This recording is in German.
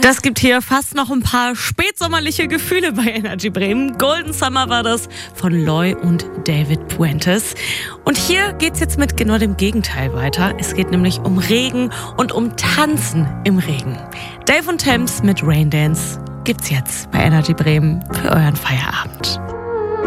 Das gibt hier fast noch ein paar spätsommerliche Gefühle bei Energy Bremen. Golden Summer war das von Loy und David Puentes. Und hier geht's jetzt mit genau dem Gegenteil weiter. Es geht nämlich um Regen und um Tanzen im Regen. Dave und Thames mit Raindance gibt's jetzt bei Energy Bremen für euren Feierabend.